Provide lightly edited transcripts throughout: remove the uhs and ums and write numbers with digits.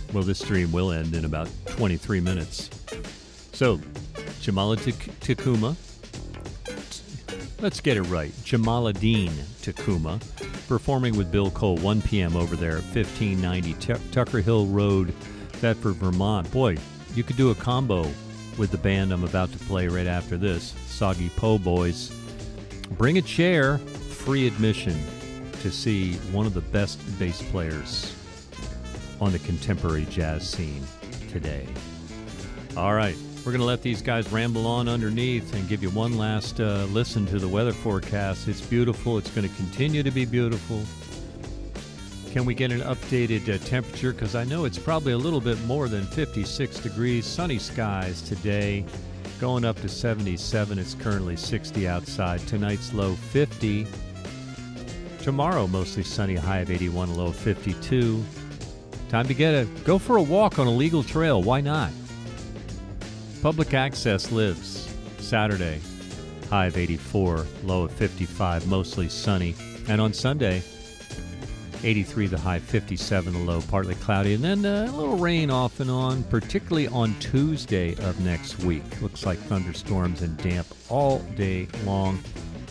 Well, this stream will end in about 23 minutes. So, Jamala Takuma. Let's get it right. Jamaluddin Takuma, performing with Bill Cole, 1 p.m. over there at 1590 Tucker Hill Road, Thetford, Vermont. Boy, you could do a combo with the band I'm about to play right after this, Soggy Po Boys. Bring a chair, free admission to see one of the best bass players on the contemporary jazz scene today. All right. We're going to let these guys ramble on underneath and give you one last listen to the weather forecast. It's beautiful. It's going to continue to be beautiful. Can we get an updated temperature? Because I know it's probably a little bit more than 56 degrees. Sunny skies today, going up to 77. It's currently 60 outside. Tonight's low 50. Tomorrow, mostly sunny, high of 81, low of 52. Time to go for a walk on a legal trail. Why not? Public access lives Saturday, high of 84, low of 55, mostly sunny. And on Sunday, 83, the high, 57, the low, partly cloudy. And then a little rain off and on, particularly on Tuesday of next week. Looks like thunderstorms and damp all day long.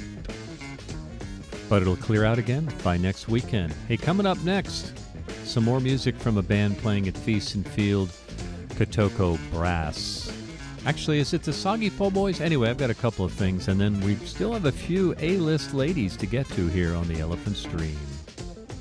But it'll clear out again by next weekend. Hey, coming up next, some more music from a band playing at Feast and Field, Kotoko Brass. Actually, is it the Soggy Po Boys? Anyway, I've got a couple of things, and then we still have a few A-list ladies to get to here on the Elephant Stream.